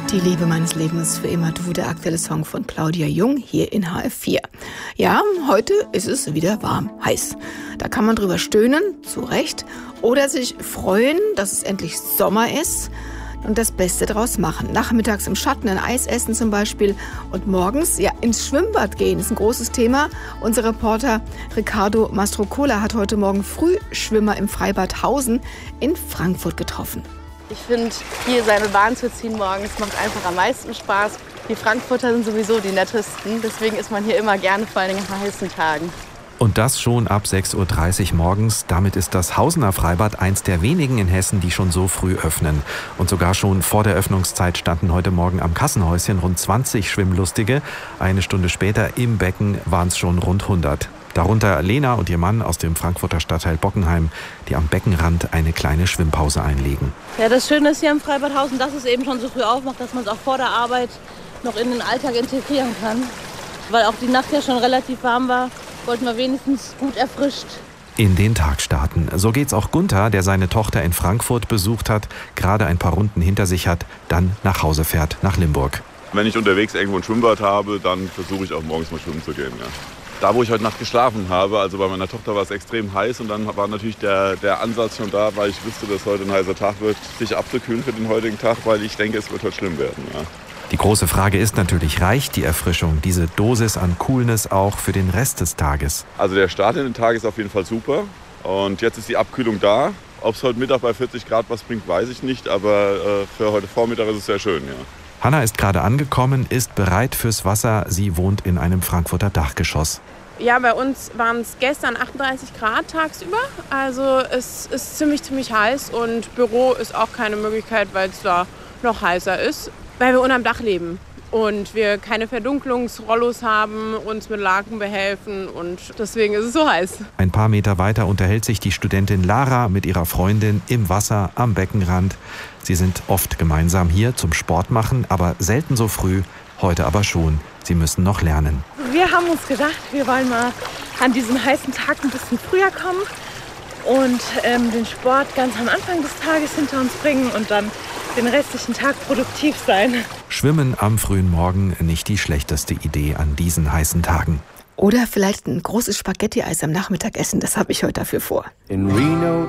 Die Liebe meines Lebens für immer du, der aktuelle Song von Claudia Jung hier in HF4. Ja, heute ist es wieder warm, heiß. Da kann man drüber stöhnen, zu Recht, oder sich freuen, dass es endlich Sommer ist und das Beste draus machen. Nachmittags im Schatten ein Eis essen zum Beispiel und morgens ins Schwimmbad gehen, ist ein großes Thema. Unser Reporter Riccardo Mastrocola hat heute Morgen Frühschwimmer im Freibad Hausen in Frankfurt getroffen. Ich finde, hier seine Bahn zu ziehen morgens macht einfach am meisten Spaß. Die Frankfurter sind sowieso die nettesten, deswegen ist man hier immer gerne, vor allem nach heißen Tagen. Und das schon ab 6.30 Uhr morgens. Damit ist das Hausener Freibad eins der wenigen in Hessen, die schon so früh öffnen. Und sogar schon vor der Öffnungszeit standen heute Morgen am Kassenhäuschen rund 20 Schwimmlustige. Eine Stunde später im Becken waren es schon rund 100. Darunter Lena und ihr Mann aus dem Frankfurter Stadtteil Bockenheim, die am Beckenrand eine kleine Schwimmpause einlegen. Ja, das Schöne ist hier am Freibad Hausen, dass es eben schon so früh aufmacht, dass man es auch vor der Arbeit noch in den Alltag integrieren kann. Weil auch die Nacht ja schon relativ warm war, wollten wir wenigstens gut erfrischt in den Tag starten. So geht's auch Gunther, der seine Tochter in Frankfurt besucht hat, gerade ein paar Runden hinter sich hat, dann nach Hause fährt, nach Limburg. Wenn ich unterwegs irgendwo ein Schwimmbad habe, dann versuche ich auch morgens mal schwimmen zu gehen. Ja. Da, wo ich heute Nacht geschlafen habe, also bei meiner Tochter war es extrem heiß und dann war natürlich der Ansatz schon da, weil ich wusste, dass heute ein heißer Tag wird, sich abzukühlen für den heutigen Tag, weil ich denke, es wird heute schlimm werden. Ja. Die große Frage ist natürlich, reicht die Erfrischung, diese Dosis an Coolness auch für den Rest des Tages? Also der Start in den Tag ist auf jeden Fall super und jetzt ist die Abkühlung da. Ob es heute Mittag bei 40 Grad was bringt, weiß ich nicht, aber für heute Vormittag ist es sehr schön, ja. Hanna ist gerade angekommen, ist bereit fürs Wasser. Sie wohnt in einem Frankfurter Dachgeschoss. Ja, bei uns waren es gestern 38 Grad tagsüber. Also es ist ziemlich heiß und Büro ist auch keine Möglichkeit, weil es da noch heißer ist. Weil wir unterm Dach leben und wir keine Verdunklungsrollos haben, uns mit Laken behelfen und deswegen ist es so heiß. Ein paar Meter weiter unterhält sich die Studentin Lara mit ihrer Freundin im Wasser am Beckenrand. Sie sind oft gemeinsam hier zum Sport machen, aber selten so früh, heute aber schon. Sie müssen noch lernen. Wir haben uns gedacht, wir wollen mal an diesem heißen Tag ein bisschen früher kommen und den Sport ganz am Anfang des Tages hinter uns bringen und dann den restlichen Tag produktiv sein. Schwimmen am frühen Morgen, nicht die schlechteste Idee an diesen heißen Tagen. Oder vielleicht ein großes Spaghetti-Eis am Nachmittag essen, das habe ich heute dafür vor. In Reno